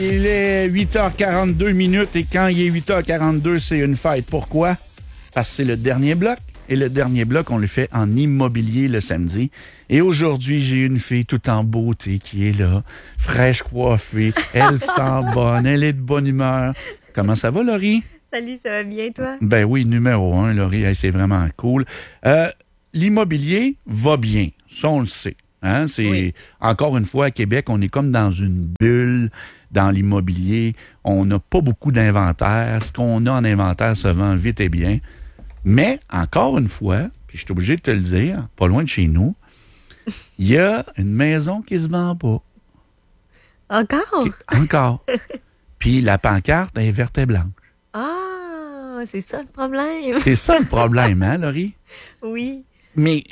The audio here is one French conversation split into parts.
Il est 8h42 minutes et quand il est 8h42, c'est une fête. Pourquoi? Parce que c'est le dernier bloc. Et le dernier bloc, on le fait en immobilier le samedi. Et aujourd'hui, j'ai une fille toute en beauté qui est là, fraîche coiffée. Elle sent bonne, elle est de bonne humeur. Comment ça va, Laurie? Salut, ça va bien, toi? Ben oui, numéro 1, Laurie, hey, c'est vraiment cool. L'immobilier va bien, ça on le sait. Hein? Oui. Encore une fois, à Québec, on est comme dans une bulle dans l'immobilier. On n'a pas beaucoup d'inventaire. Ce qu'on a en inventaire se vend vite et bien. Mais, encore une fois, puis je suis obligé de te le dire, pas loin de chez nous, il y a une maison qui se vend pas. Encore? Encore. Puis la pancarte est verte et blanche. Ah, c'est ça le problème. C'est ça le problème, hein, Laurie? Oui. Mais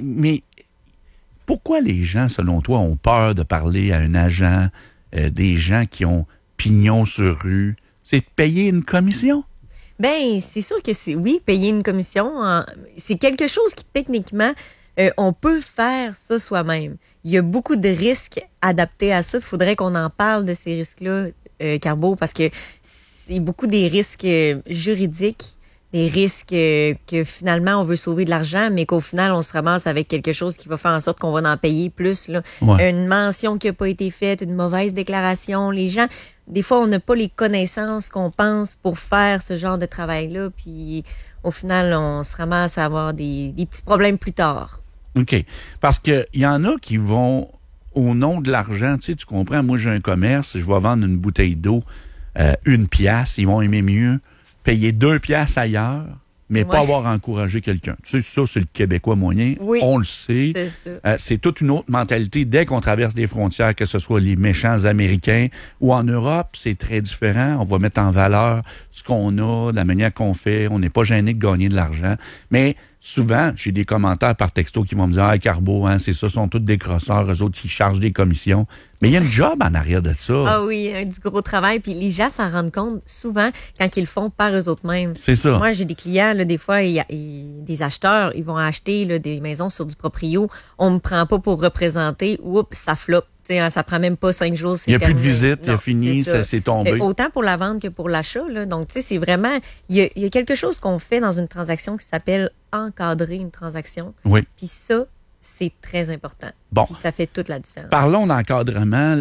pourquoi les gens, selon toi, ont peur de parler à un agent, des gens qui ont pignon sur rue? C'est de payer une commission? Ben, c'est sûr que oui, payer une commission, c'est quelque chose qui, techniquement, on peut faire ça soi-même. Il y a beaucoup de risques adaptés à ça. Il faudrait qu'on en parle de ces risques-là, Carbo, parce que c'est beaucoup des risques juridiques, des risques que finalement on veut sauver de l'argent, mais qu'au final on se ramasse avec quelque chose qui va faire en sorte qu'on va en payer plus. Là. Ouais. Une mention qui n'a pas été faite, une mauvaise déclaration. Les gens, des fois, on n'a pas les connaissances qu'on pense pour faire ce genre de travail-là, puis au final, on se ramasse à avoir des petits problèmes plus tard. OK. Parce qu'il y en a qui vont au nom de l'argent. Tu sais, tu comprends, moi j'ai un commerce, je vais vendre une bouteille d'eau, 1 piastre, ils vont aimer mieux payer 2 piastres ailleurs, mais pas avoir encouragé quelqu'un. Tu sais, ça, c'est le Québécois moyen. Oui, on le sait. c'est ça. C'est toute une autre mentalité dès qu'on traverse des frontières, que ce soit les méchants Américains ou en Europe, c'est très différent. On va mettre en valeur ce qu'on a, la manière qu'on fait. On n'est pas gêné de gagner de l'argent. Mais souvent, j'ai des commentaires par texto qui vont me dire « Ah, Carbo, hein, c'est ça, sont tous des crosseurs, eux autres, ils chargent des commissions. » Mais il y a une job en arrière de ça. Ah oui, du gros travail. Puis les gens s'en rendent compte souvent quand ils le font par eux autres mêmes. C'est ça. Moi, j'ai des clients, là, des fois, des acheteurs, ils vont acheter là, des maisons sur du proprio. On me prend pas pour représenter. Oups, ça floppe. T'sais, ça prend même pas 5 jours. Il n'y a plus de terminé. visite, il a Non, fini, ça c'est tombé. Autant pour la vente que pour l'achat. Là. Donc, tu sais, c'est vraiment... Il y a quelque chose qu'on fait dans une transaction qui s'appelle encadrer une transaction. Oui. Puis ça, c'est très important. Bon. Puis ça fait toute la différence. Parlons d'encadrement.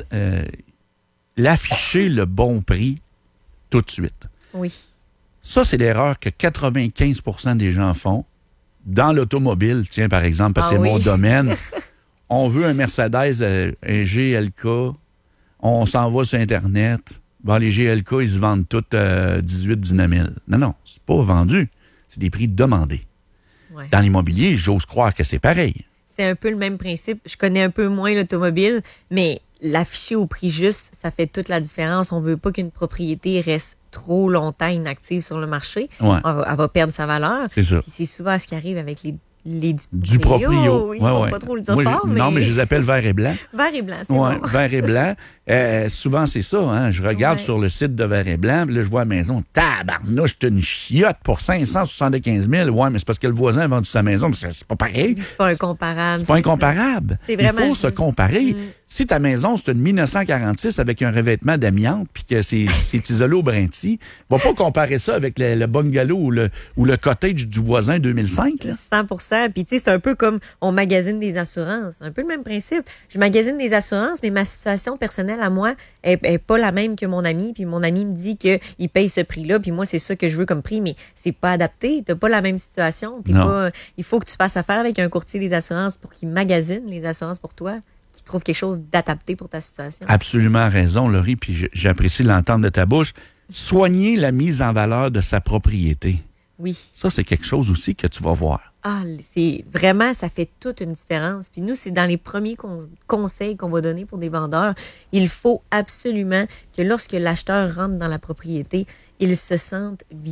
L'afficher le bon prix tout de suite. Oui. Ça, c'est l'erreur que 95% des gens font. Dans l'automobile, tiens, par exemple, parce que c'est mon domaine, on veut un Mercedes, un GLK, on s'en va sur Internet. Bon, les GLK, ils se vendent tous 18-19 000. Non, c'est pas vendu. C'est des prix demandés. Ouais. Dans l'immobilier, j'ose croire que c'est pareil. C'est un peu le même principe. Je connais un peu moins l'automobile, mais l'afficher au prix juste, ça fait toute la différence. On veut pas qu'une propriété reste trop longtemps inactive sur le marché. Ouais. Elle va perdre sa valeur. C'est ça. Puis c'est souvent ce qui arrive avec les du proprio. Oui, faut pas trop le dire fort, mais... Non, mais je les appelle vert et blanc. Vert et blanc, c'est bon. Vert et blanc. Souvent, c'est ça. Hein? Je regarde sur le site de Vert et blanc, puis là, je vois la maison. Tabarnouche, c'est une chiotte pour 575 000. Ouais, mais c'est parce que le voisin a vendu sa maison. C'est pas pareil. C'est pas incomparable. C'est pas incomparable. C'est vraiment Il faut se comparer. Si ta maison, c'est une 1946 avec un revêtement d'amiante, puis que c'est isolé au brinti, va pas comparer ça avec le bungalow ou le cottage du voisin 2005. Là. 100%. Puis tu sais, c'est un peu comme on magasine des assurances. Un peu le même principe. Je magasine des assurances, mais ma situation personnelle à moi est pas la même que mon ami. Puis mon ami me dit qu'il paye ce prix-là, puis moi, c'est ça que je veux comme prix, mais c'est pas adapté. T'as pas la même situation. Il faut que tu fasses affaire avec un courtier des assurances pour qu'il magasine les assurances pour toi, qui trouve quelque chose d'adapté pour ta situation. Absolument raison, Laurie, puis j'apprécie de l'entendre de ta bouche. Soigner la mise en valeur de sa propriété. Oui. Ça, c'est quelque chose aussi que tu vas voir. Ah, c'est vraiment, ça fait toute une différence. Puis nous, c'est dans les premiers conseils qu'on va donner pour des vendeurs. Il faut absolument que lorsque l'acheteur rentre dans la propriété, il se sente bien.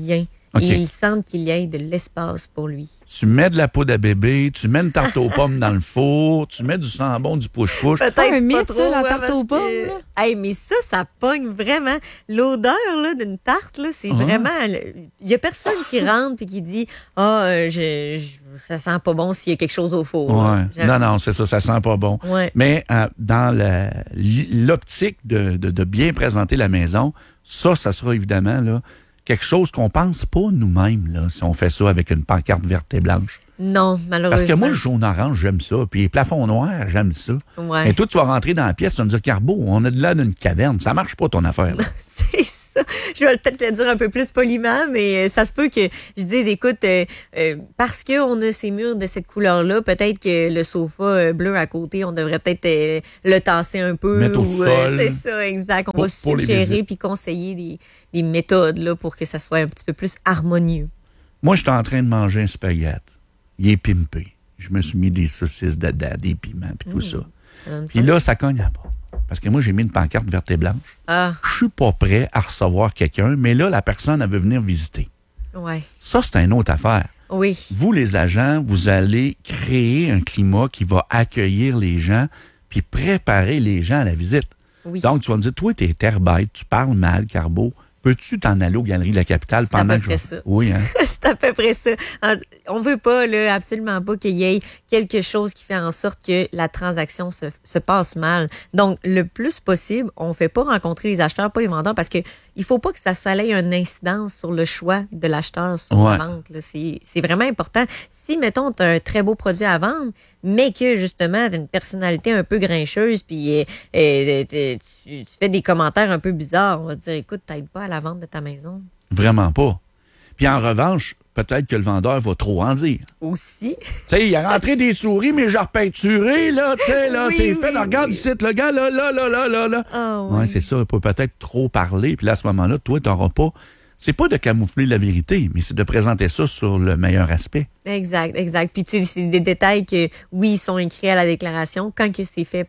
Okay. Et il sente qu'il y ait de l'espace pour lui. Tu mets de la poudre à bébé, tu mets une tarte aux pommes dans le four, tu mets du sambon, du push-push. Peut-être pas un mythe, pas trop, ça, la tarte aux pommes, que... là? Hey, mais ça pogne vraiment. L'odeur là, d'une tarte, là, c'est vraiment... Il y a personne qui rentre et qui dit « ça sent pas bon s'il y a quelque chose au four. » Ouais. Non, c'est ça sent pas bon. Ouais. Mais dans l'optique de bien présenter la maison, ça sera évidemment là quelque chose qu'on pense pas nous-mêmes là, si on fait ça avec une pancarte verte et blanche. Non, malheureusement. Parce que moi, le jaune-orange, j'aime ça. Puis les plafonds noirs, j'aime ça. Ouais. Mais toi, tu vas rentrer dans la pièce, tu vas me dire, Carbo, on a de l'air d'une caverne. Ça marche pas, ton affaire. Là. C'est ça. Je vais peut-être le dire un peu plus poliment, mais ça se peut que je dise, écoute, parce qu'on a ces murs de cette couleur-là, peut-être que le sofa bleu à côté, on devrait peut-être le tasser un peu. Mettre au sol. C'est ça, exact. On va pour suggérer puis conseiller des méthodes là, pour que ça soit un petit peu plus harmonieux. Moi, j'étais en train de manger un spaghette. Il est pimpé. Je me suis mis des saucisses dedans, des piments, puis tout ça. Puis là, ça cogne à pas. Parce que moi, j'ai mis une pancarte verte et blanche. Ah. Je suis pas prêt à recevoir quelqu'un, mais là, la personne, elle veut venir visiter. Ouais. Ça, c'est une autre affaire. Oui. Vous, les agents, vous allez créer un climat qui va accueillir les gens puis préparer les gens à la visite. Oui. Donc, tu vas me dire, toi, t'es terre-bête, tu parles mal, Carbo. Peux-tu t'en aller aux Galeries de la Capitale pendant à peu près ça. Oui, hein? C'est à peu près ça. On veut pas, là, absolument pas qu'il y ait quelque chose qui fait en sorte que la transaction se passe mal. Donc, le plus possible, on fait pas rencontrer les acheteurs, pas les vendeurs, parce que il faut pas que ça ait une incidence sur le choix de l'acheteur sur la vente. Là. C'est vraiment important. Si, mettons, tu as un très beau produit à vendre, mais que, justement, tu as une personnalité un peu grincheuse, puis tu fais des commentaires un peu bizarres, on va te dire, écoute, t'aides pas à la vente de ta maison. Vraiment pas. Puis en revanche, peut-être que le vendeur va trop en dire. Aussi. Tu sais, il a rentré des souris, mais j'ai repeinturé, là, tu sais, là, c'est fait. Là, regarde ici, le gars, là. Oh, ouais, c'est ça, il peut peut-être trop parler. Puis là, à ce moment-là, toi, t'auras pas... C'est pas de camoufler la vérité, mais c'est de présenter ça sur le meilleur aspect. Exact. Puis c'est des détails que, oui, ils sont écrits à la déclaration. Quand que c'est fait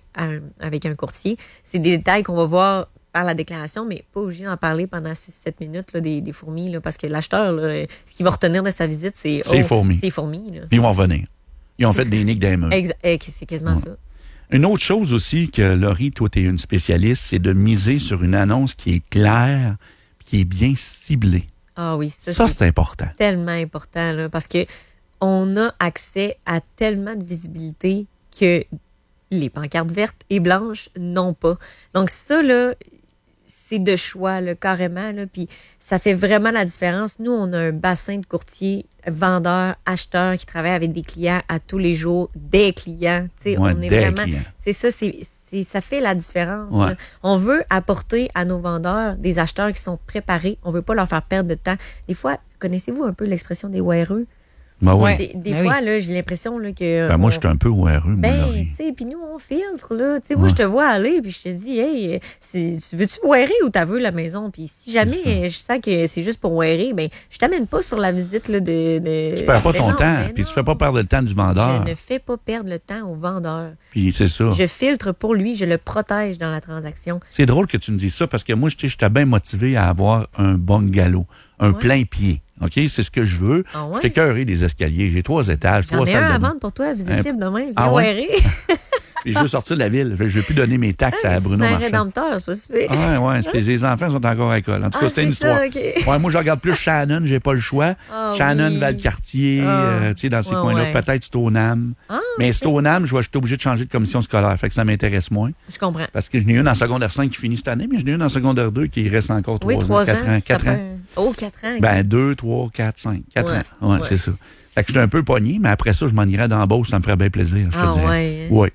avec un courtier, c'est des détails qu'on va voir par la déclaration, mais pas obligé d'en parler pendant 6-7 minutes là, des fourmis, là, parce que l'acheteur, là, ce qu'il va retenir de sa visite, c'est les fourmis. C'est les fourmis. Là. Puis ils vont revenir. Ils ont fait des niques des murs. C'est quasiment ça. Une autre chose aussi que, Laurie, toi, tu es une spécialiste, c'est de miser sur une annonce qui est claire, qui est bien ciblée. Ah oui, ça c'est important. Tellement important, là, parce que on a accès à tellement de visibilité que les pancartes vertes et blanches n'ont pas. Donc ça, là, c'est de choix, là, carrément. Là, puis ça fait vraiment la différence. Nous, on a un bassin de courtiers, vendeurs, acheteurs qui travaillent avec des clients à tous les jours, des clients. On est vraiment. Clients. C'est ça, ça fait la différence. Ouais. On veut apporter à nos vendeurs des acheteurs qui sont préparés. On veut pas leur faire perdre de temps. Des fois, connaissez-vous un peu l'expression des ORE? Ben oui. Des fois, là, j'ai l'impression là, que... moi, je suis un peu ORE, moi, tu sais, puis nous, on filtre, là. Tu sais, moi, je te vois aller, puis je te dis, hey, veux-tu ORE ou t'as vu la maison? Puis si jamais je sens que c'est juste pour ORE, ben, je t'amène pas sur la visite, là, Tu perds pas ton temps, puis tu fais pas perdre le temps du vendeur. Je ne fais pas perdre le temps au vendeur. Puis c'est ça. Je filtre pour lui, je le protège dans la transaction. C'est drôle que tu me dises ça, parce que moi, j'étais bien motivé à avoir un bungalow, un plein pied. OK? C'est ce que je veux. Ah ouais? Je t'ai écœuré des escaliers. J'ai 3 étages, 3 salles de bain. J'en ai un à vendre pour toi, visible demain. Viens ouais? Puis je veux sortir de la ville. Je ne vais plus donner mes taxes à Bruno Marchand. C'est un rédempteur, c'est pas super. Les enfants sont encore à l'école. En tout cas, c'était une histoire. Okay. Moi, je regarde plus Shannon, j'ai pas le choix. Shannon, Valcartier, tu sais, dans ces coins-là. Peut-être Stoneham. Mais Stoneham, je vais être obligé de changer de commission scolaire. Fait que ça m'intéresse moins. Je comprends. Parce que je n'ai une en secondaire 5 qui finit cette année, mais je n'ai une en secondaire 2 qui reste encore 3 ans. 4 ans. Oh, 4 ans. Ben, 2, 3, 4, 5. 4 ans. Ouais, c'est ça. Fait que j'étais un peu pogné, mais après ça, je m'en irais dans Beauce, ça me ferait bien plaisir, je te dirais. Ouais.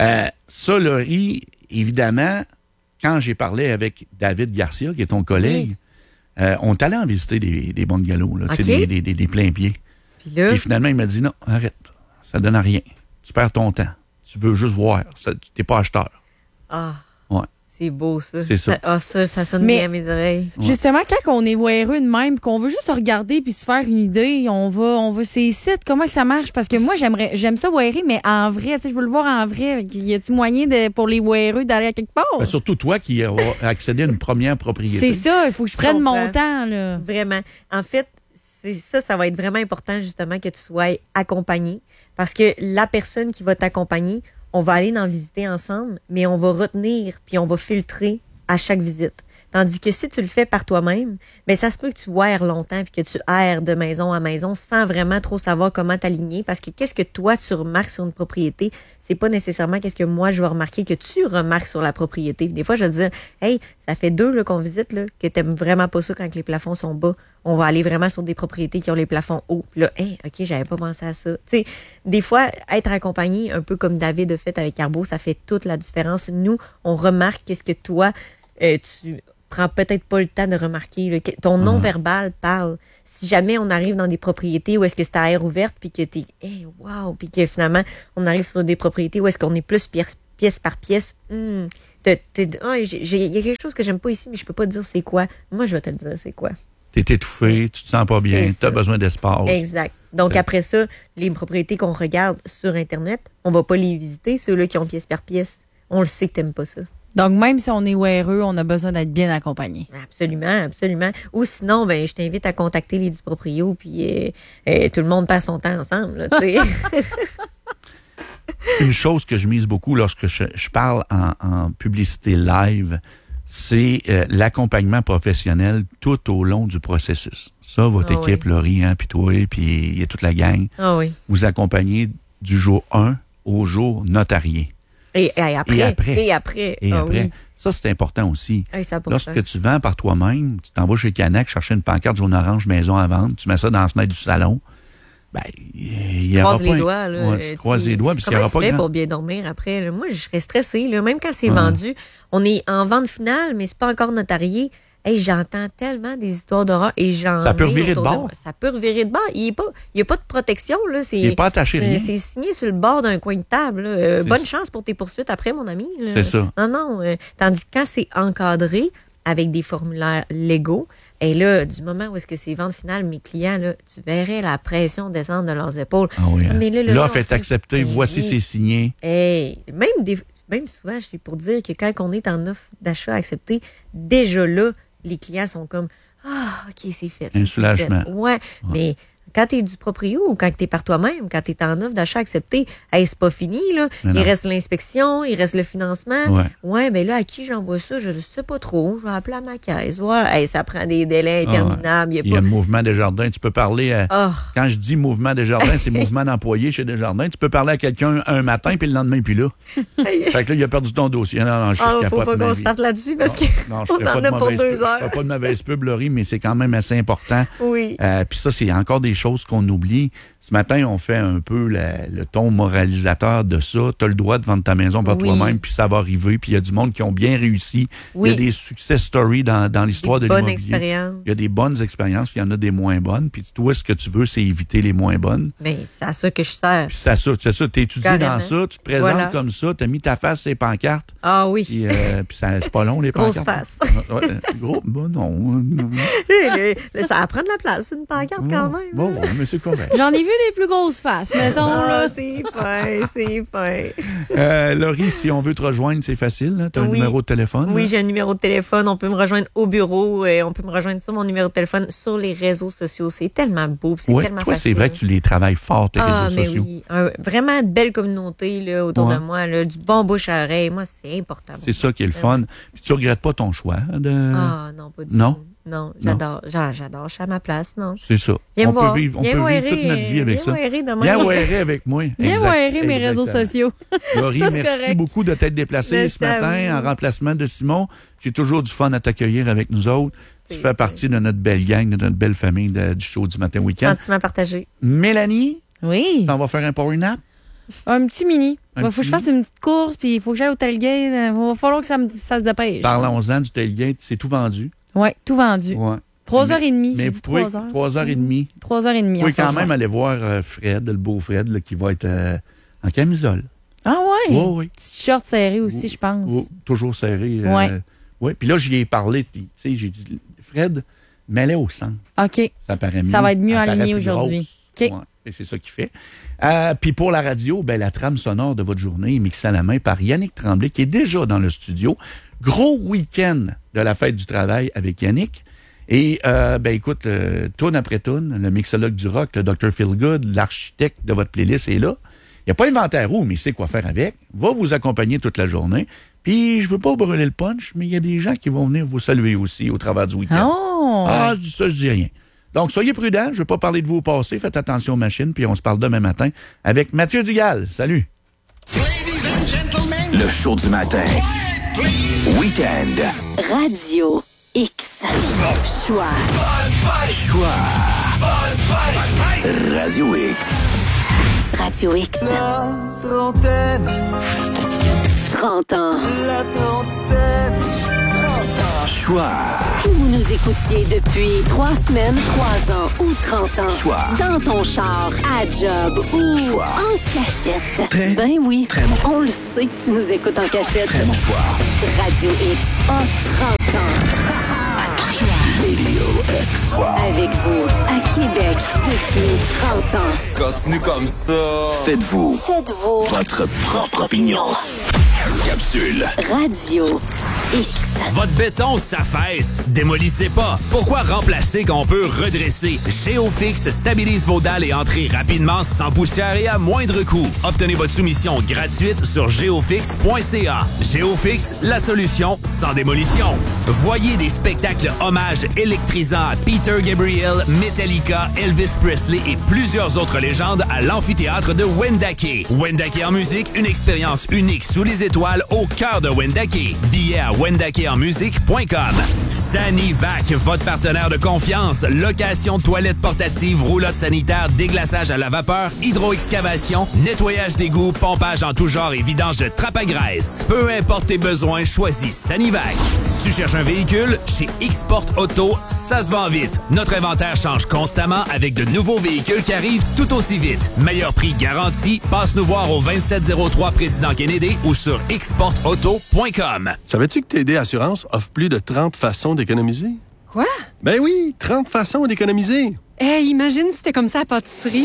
Ça, Laurie, évidemment, quand j'ai parlé avec David Garcia, qui est ton collègue, on est allé en visiter des bungalows, là, des pleins pieds. Puis finalement, il m'a dit non, arrête, ça donne à rien. Tu perds ton temps. Tu veux juste voir. Tu n'es pas acheteur. Ah. Ouais. C'est beau, ça. C'est ça. Ça sonne bien à mes oreilles. Justement, quand on est weareux de même, qu'on veut juste regarder puis se faire une idée, on va ces sites, comment que ça marche? Parce que moi, j'aime ça wearer, mais en vrai, tu sais, je veux le voir en vrai. Y a-tu moyen pour les weareux d'aller à quelque part? Ben, surtout toi qui as accédé à une première propriété. C'est ça, il faut que je prenne mon temps, là. Vraiment. En fait, ça va être vraiment important, justement, que tu sois accompagné. Parce que la personne qui va t'accompagner, on va aller en visiter ensemble, mais on va retenir puis on va filtrer à chaque visite. Tandis que si tu le fais par toi-même, ben ça se peut que tu weares longtemps puis que tu erres de maison à maison sans vraiment trop savoir comment t'aligner. Parce que qu'est-ce que toi, tu remarques sur une propriété, c'est pas nécessairement qu'est-ce que moi, je vais remarquer que tu remarques sur la propriété. Des fois, je vais te dire, hey, ça fait 2 là, qu'on visite, là, que t'aimes vraiment pas ça quand les plafonds sont bas. On va aller vraiment sur des propriétés qui ont les plafonds hauts. Puis là, hey, OK, j'avais pas pensé à ça. Tu sais, des fois, être accompagné, un peu comme David a fait avec Arbo, ça fait toute la différence. Nous, on remarque qu'est-ce que toi, tu prends peut-être pas le temps de remarquer. Là, ton non-verbal parle. Si jamais on arrive dans des propriétés où est-ce que c'est à air ouverte, puis que t'es, hey, wow, puis que finalement, on arrive sur des propriétés où est-ce qu'on est plus pièce par pièce, il y a quelque chose que j'aime pas ici, mais je peux pas te dire c'est quoi. Moi, je vais te le dire c'est quoi. T'es étouffé, tu te sens pas bien, tu as besoin d'espace. Exact. Donc, après ça, les propriétés qu'on regarde sur Internet, on va pas les visiter, ceux-là qui ont pièce par pièce. On le sait que t'aimes pas ça. Donc, même si on est weareux, on a besoin d'être bien accompagné. Absolument, absolument. Ou sinon, ben, je t'invite à contacter les du proprio, puis tout le monde perd son temps ensemble, là, tu sais. Une chose que je mise beaucoup lorsque je parle en publicité live, c'est l'accompagnement professionnel tout au long du processus. Ça, votre équipe, Laurie, puis toi, puis il y a toute la gang, vous accompagnez du jour 1 au jour notarié. Et après. Oui. Ça, c'est important aussi. 100%. Lorsque tu vends par toi-même, tu t'en vas chez Canac chercher une pancarte jaune-orange maison à vendre, tu mets ça dans la fenêtre du salon, ben, il y aura pas... les doigts, là. Ouais, tu croises les doigts, parce qu'il y aura pas... Comment tu fais pour bien dormir après? Là? Moi, je serais stressée. Là. Même quand c'est vendu, on est en vente finale, mais c'est pas encore notarié. Hey, j'entends tellement des histoires d'horreur et ça peut revirer de bord. Ça peut revirer de bord. Il n'y a pas de protection. Là. Il n'est pas attaché rien. C'est signé sur le bord d'un coin de table. Bonne chance pour tes poursuites après, mon ami. Là. C'est ça. Non. Tandis que quand c'est encadré avec des formulaires légaux, et là, du moment où est-ce que c'est vente finale, mes clients, là, tu verrais la pression descendre de leurs épaules. Ah oui, hein. Mais l'offre est acceptée, voici c'est signé. Hey, même souvent, c'est pour dire que quand on est en offre d'achat acceptée, déjà là, les clients sont comme « Ah, OK, c'est fait. » Un soulagement. Ouais, mais quand tu es du proprio ou quand tu es par toi-même, quand tu es en offre d'achat accepté, hey, c'est pas fini, là. Il reste l'inspection, il reste le financement. Ouais, ben là, à qui j'envoie ça? Je ne sais pas trop. Je vais appeler à ma caisse. Ouais, hey, ça prend des délais interminables. Il y a le mouvement Desjardins. Tu peux parler à... Quand je dis mouvement Desjardins, c'est mouvement d'employés chez Desjardins. Tu peux parler à quelqu'un un matin, puis le lendemain, puis là. Fait que là, il a perdu ton dossier. Non, je faut pas qu'on starte là-dessus parce qu'on en a pour 2 heures. Je ne pas de mauvaise pub, Laurie, mais c'est quand même assez important. Oui. Puis ça, c'est encore des choses qu'on oublie. Ce matin, on fait un peu le ton moralisateur de ça. Tu as le droit de vendre ta maison par toi-même, puis ça va arriver. Puis il y a du monde qui ont bien réussi. Il y a des success stories dans l'histoire de l'immobilier. Il y a des bonnes expériences, il y en a des moins bonnes. Puis toi, ce que tu veux, c'est éviter les moins bonnes. Bien, c'est à ça que je sers. Puis c'est ça. Tu étudies dans ça, tu te présentes comme ça, tu as mis ta face sur les pancartes. Ah oui. Puis c'est pas long, les pancartes. Grosse face. Non. Ça va prendre la place, une pancarte quand même. Bon, mais c'est correct. J'en ai vu des plus grosses faces, mettons. Là. C'est fin. Laurie, si on veut te rejoindre, c'est facile. Tu as un numéro de téléphone? Oui, j'ai un numéro de téléphone. On peut me rejoindre au bureau. On peut me rejoindre sur mon numéro de téléphone sur les réseaux sociaux. C'est tellement beau. C'est tellement toi, facile. c'est vrai que tu les travailles fort, tes réseaux sociaux. Oui. Vraiment de belle communauté là, autour de moi. Là, du bon bouche à oreille. Moi, c'est important. C'est ça qui est le fun. Puis tu regrettes pas ton choix? Ah non, pas du tout. Non, j'adore. Je suis à ma place, non. C'est ça. On peut vivre toute notre vie avec ça. Viens wearer avec moi. Viens wearer mes réseaux sociaux. Laurie, merci beaucoup de t'être déplacée ce matin en remplacement de Simon. J'ai toujours du fun à t'accueillir avec nous autres. Tu fais partie de notre belle gang, de notre belle famille du show du matin week-end. Sentiment partagé. Mélanie? Oui. On va faire un power nap? Un petit mini. Il faut que je fasse une petite course, puis il faut que j'aille au tailgate. Il va falloir que ça se dépêche. Parlons-en du tailgate. C'est tout vendu. Oui, tout vendu. Ouais. 3h30. Mais vous pouvez, 3h30. 3h30. Vous pouvez quand même aller voir Fred, le beau Fred, là, qui va être en camisole. Ah ouais? Oui. Petit short serré aussi, je pense. Toujours serré. Ouais. Oui, puis là, j'y ai parlé. Tu sais, j'ai dit, Fred, mets-les au centre. OK. Ça paraît mieux. Ça va être mieux Elle paraît aligné plus aujourd'hui. grosse. OK. Ouais, et c'est ça qu'il fait. Puis pour la radio, ben, la trame sonore de votre journée est mixée à la main par Yannick Tremblay, qui est déjà dans le studio. Gros week-end de la fête du travail avec Yannick. Et, écoute, tourne après tourne, le mixologue du rock, le Dr. Feelgood, l'architecte de votre playlist est là. Il n'y a pas inventaire où, mais il sait quoi faire avec. Va vous accompagner toute la journée. Puis, je veux pas brûler le punch, mais il y a des gens qui vont venir vous saluer aussi au travers du week-end. Oh! Ah, je dis ça, je dis rien. Donc, soyez prudents. Je ne vais pas parler de vous au passé. Faites attention aux machines, puis on se parle demain matin avec Mathieu Dugal. Salut! Le show du matin. Week-end. Radio X. Choix. Radio X. Radio X. La trentaine. 30 ans. La trentaine. Choix. Que vous nous écoutiez depuis 3 semaines, 3 ans ou 30 ans. Choix. Dans ton char, à job ou Choix. en cachette. Très, Ben oui. très bon. On le sait que tu nous écoutes en cachette. Très bon choix. Radio X a 30 ans. Radio X. Avec vous, à Québec, depuis 30 ans. Continue comme ça. Faites-vous Faites-vous votre propre opinion. Capsule. Radio X. Votre béton s'affaisse. Démolissez pas. Pourquoi remplacer qu'on peut redresser? Géofix stabilise vos dalles et entrées rapidement, sans poussière et à moindre coût. Obtenez votre soumission gratuite sur geofix.ca. Géofix, la solution sans démolition. Voyez des spectacles hommages électrisants à Peter Gabriel, Metallica, Elvis Presley et plusieurs autres légendes à l'amphithéâtre de Wendake. Wendake en musique, une expérience unique sous les étoiles au cœur de Wendake. Billets à wendakeenmusique.com. Sanivac, votre partenaire de confiance. Location de toilettes portatives, roulotte sanitaire, déglaçage à la vapeur, hydro-excavation, nettoyage d'égouts, pompage en tout genre et vidange de trappe à graisse. Peu importe tes besoins, choisis Sanivac. Tu cherches un véhicule? Chez Xport Auto, ça se vend vite. Notre inventaire change constamment avec de nouveaux véhicules qui arrivent tout aussi vite. Meilleur prix garanti. Passe nous voir au 2703 Président Kennedy ou sur xportauto.com. Savais-tu que TD Assurance offre plus de 30 façons d'économiser? Quoi? Ben oui, 30 façons d'économiser. Hey, imagine si c'était comme ça à la pâtisserie.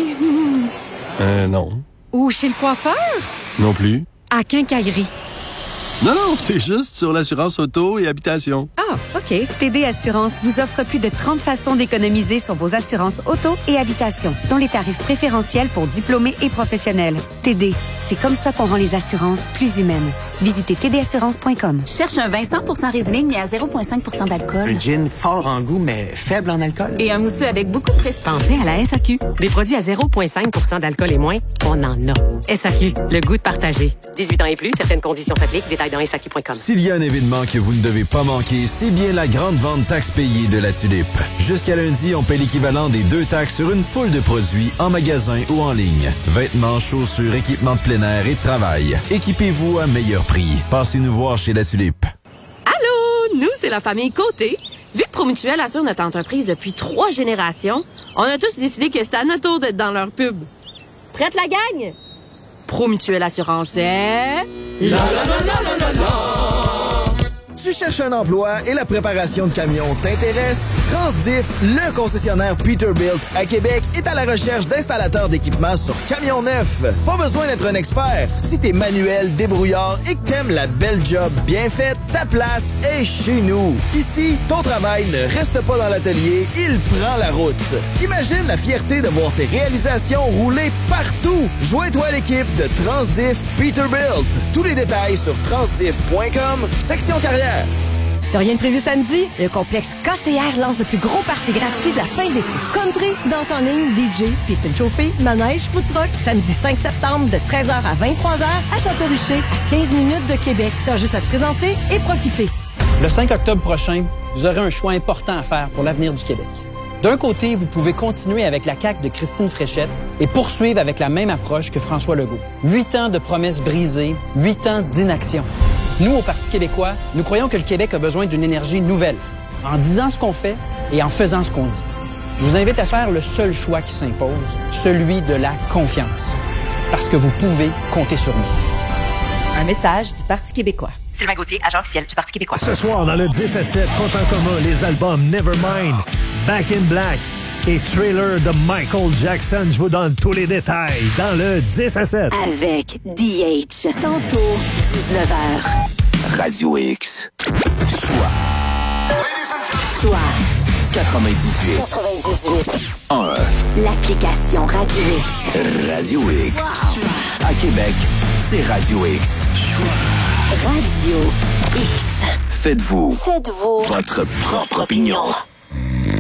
Non. Ou chez le coiffeur? Non plus. À quincaillerie. Non, c'est juste sur l'assurance auto et habitation. Ah, OK. TD Assurance vous offre plus de 30 façons d'économiser sur vos assurances auto et habitation, dont les tarifs préférentiels pour diplômés et professionnels. TD, c'est comme ça qu'on rend les assurances plus humaines. Visitez tdassurance.com. Cherche un vin 100% Riesling, mais à 0,5% d'alcool. Un gin fort en goût, mais faible en alcool. Et un mousseux avec beaucoup de prestige. Pensez à la SAQ. Des produits à 0,5% d'alcool et moins, on en a. SAQ, le goût de partager. 18 ans et plus, certaines conditions s'appliquent. Détails dans SAQ.com. S'il y a un événement que vous ne devez pas manquer, c'est bien la grande vente taxes payées de la Tulipe. Jusqu'à lundi, on paie l'équivalent des 2 taxes sur une foule de produits en magasin ou en ligne. Vêtements, chaussures, équipements de plein air et de travail. Équipez-vous à meilleur prix. Passez-nous voir chez la Tulipe. Allô? Nous, c'est la famille Côté. Vu que Promutuel assure notre entreprise depuis 3 générations, on a tous décidé que c'était à notre tour d'être dans leur pub. Prête la gang? Promutuel Assurance est... La la la la la la la! Tu cherches un emploi et la préparation de camions t'intéresse? Transdiff, le concessionnaire Peterbilt à Québec, est à la recherche d'installateurs d'équipements sur camions neufs. Pas besoin d'être un expert. Si t'es manuel, débrouillard et que t'aimes la belle job bien faite, ta place est chez nous. Ici, ton travail ne reste pas dans l'atelier, il prend la route. Imagine la fierté de voir tes réalisations rouler partout. Joins-toi à l'équipe de Transdiff Peterbilt. Tous les détails sur transdiff.com, section carrière. T'as rien de prévu samedi? Le complexe KCR lance le plus gros party gratuit de la fin d'été. Country, danse en ligne, DJ, piscine chauffée, manège, food truck. Samedi 5 septembre de 13h à 23h à Château-Richer, à 15 minutes de Québec. T'as juste à te présenter et profiter. Le 5 octobre prochain, vous aurez un choix important à faire pour l'avenir du Québec. D'un côté, vous pouvez continuer avec la CAQ de Christine Fréchette et poursuivre avec la même approche que François Legault. 8 ans de promesses brisées, 8 ans d'inaction. Nous, au Parti québécois, nous croyons que le Québec a besoin d'une énergie nouvelle, en disant ce qu'on fait et en faisant ce qu'on dit. Je vous invite à faire le seul choix qui s'impose, celui de la confiance. Parce que vous pouvez compter sur nous. Un message du Parti québécois. Sylvain Gauthier, agent officiel du Parti québécois. Ce soir, dans le 10 à 7, compte en commun les albums Nevermind, Back in Black et Thriller de Michael Jackson. Je vous donne tous les détails dans le 10 à 7. Avec DH. Tantôt, 19h. Radio X. Choix. 98. 1. L'application Radio X. Radio X. À Québec, c'est Radio X. Radio X. Faites-vous votre propre opinion.